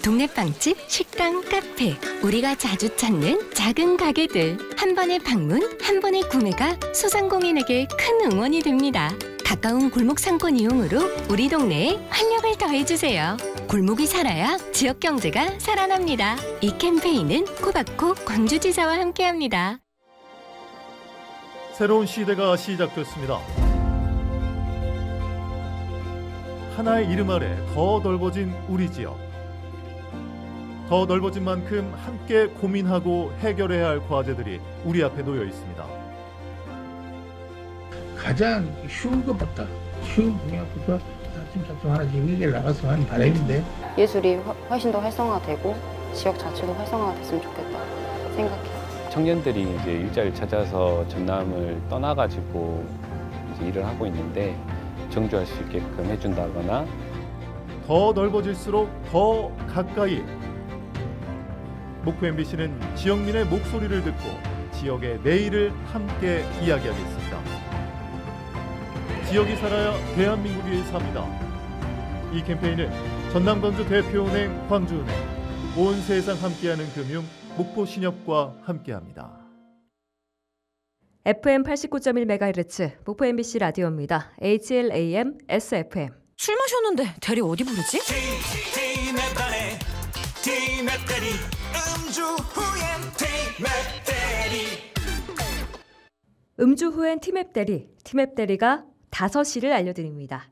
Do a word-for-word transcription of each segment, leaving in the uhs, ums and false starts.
동네 빵집, 식당, 카페, 우리가 자주 찾는 작은 가게들. 한 번의 방문, 한 번의 구매가 소상공인에게 큰 응원이 됩니다. 가까운 골목 상권 이용으로 우리 동네에 활력을 더해주세요. 골목이 살아야 지역 경제가 살아납니다. 이 캠페인은 코바코 광주지사와 함께합니다. 새로운 시대가 시작됐습니다. 하나의 이름 아래 더 넓어진 우리 지역. 더 넓어진 만큼 함께 고민하고 해결해야 할 과제들이 우리 앞에 놓여 있습니다. 가장 쉬운 것부터, 쉬운 분야부터 차츰차츰 하나씩 해결 나가서 하는 바람인데, 예술이 훨씬 더 활성화되고 지역 자체도 활성화가 됐으면 좋겠다 생각해요. 청년들이 이제 일자리를 찾아서 전남을 떠나가지고 이제 일을 하고 있는데 정주할 수 있게끔 해준다거나, 더 넓어질수록 더 가까이. 목포 엠비씨는 지역민의 목소리를 듣고 지역의 내일을 함께 이야기하겠습니다. 지역이 살아야 대한민국이 삽니다. 이 캠페인은 전남 광주 대표은행 광주은행, 온 세상 함께하는 금융 목포신협과 함께합니다. 에프엠 팔십구 점 일 메가헤르츠 목포 엠비씨 라디오입니다. 에이치엘에이엠 에스에프엠. 술 마셨는데 대리 어디 부르지? 음주 후엔 티맵 대리. 음주 후엔 티맵 대리, 티맵 대리가 다섯 시를 알려드립니다.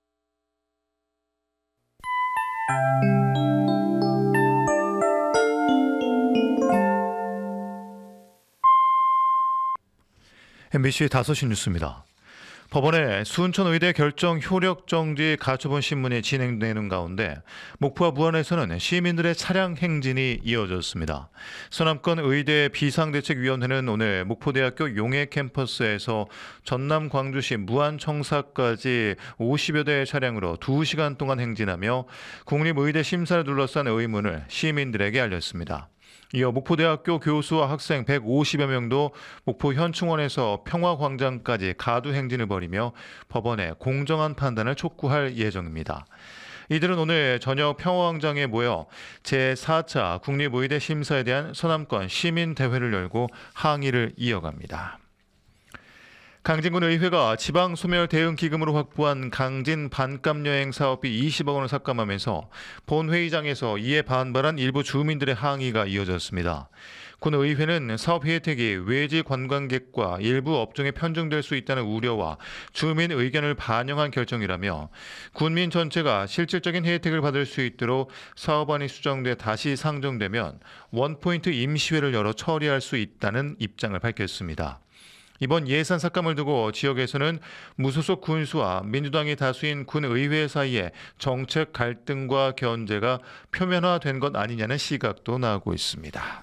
엠비씨 다섯 시 뉴스입니다. 법원의 순천의대 결정 효력 정지 가처분 신문이 진행되는 가운데 목포와 무안에서는 시민들의 차량 행진이 이어졌습니다. 서남권 의대 비상대책위원회는 오늘 목포대학교 용해 캠퍼스에서 전남 광주시 무안청사까지 오십여 대의 차량으로 두 시간 동안 행진하며 국립의대 심사를 둘러싼 의문을 시민들에게 알렸습니다. 이어 목포대학교 교수와 학생 백오십여 명도 목포 현충원에서 평화광장까지 가두 행진을 벌이며 법원의 공정한 판단을 촉구할 예정입니다. 이들은 오늘 저녁 평화광장에 모여 제사 차 국립의대 심사에 대한 서남권 시민대회를 열고 항의를 이어갑니다. 강진군 의회가 지방소멸대응기금으로 확보한 강진 반값여행 사업비 이십억 원을 삭감하면서 본회의장에서 이에 반발한 일부 주민들의 항의가 이어졌습니다. 군 의회는 사업 혜택이 외지 관광객과 일부 업종에 편중될 수 있다는 우려와 주민 의견을 반영한 결정이라며 군민 전체가 실질적인 혜택을 받을 수 있도록 사업안이 수정돼 다시 상정되면 원포인트 임시회를 열어 처리할 수 있다는 입장을 밝혔습니다. 이번 예산 삭감을 두고 지역에서는 무소속 군수와 민주당이 다수인 군의회 사이에 정책 갈등과 견제가 표면화된 것 아니냐는 시각도 나오고 있습니다.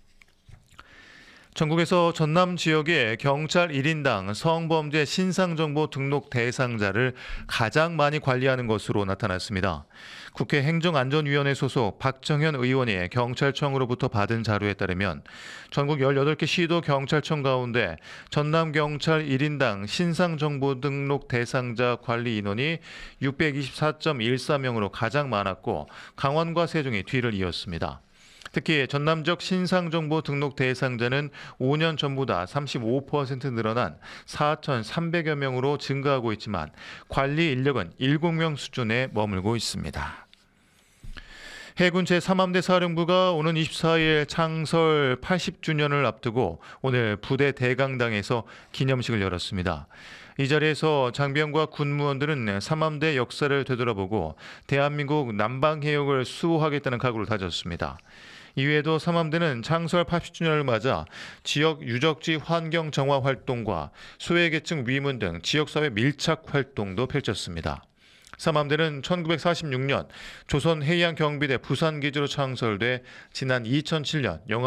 전국에서 전남 지역의 경찰 일 인당 성범죄 신상정보 등록 대상자를 가장 많이 관리하는 것으로 나타났습니다. 국회 행정안전위원회 소속 박정현 의원이 경찰청으로부터 받은 자료에 따르면 전국 열여덟 개 시도 경찰청 가운데 전남경찰 일 인당 신상정보 등록 대상자 관리 인원이 육백이십사 점 일사 명으로 가장 많았고 강원과 세종이 뒤를 이었습니다. 특히 전남 지역 신상정보 등록 대상자는 오 년 전보다 삼십오 퍼센트 늘어난 사천삼백여 명으로 증가하고 있지만 관리 인력은 일곱 명 수준에 머물고 있습니다. 해군 제삼 함대 사령부가 오는 이십사 일 창설 팔십 주년을 앞두고 오늘 부대 대강당에서 기념식을 열었습니다. 이 자리에서 장병과 군무원들은 삼 함대 역사를 되돌아보고 대한민국 남방해역을 수호하겠다는 각오를 다졌습니다. 이외에도 삼 함대는 창설 팔십 주년을 맞아 지역 유적지 환경 정화 활동과 소외계층 위문 등 지역사회 밀착 활동도 펼쳤습니다. 삼 함대는 천구백사십육 년 조선해양경비대 부산기지로 창설돼 지난 이천칠 년 영하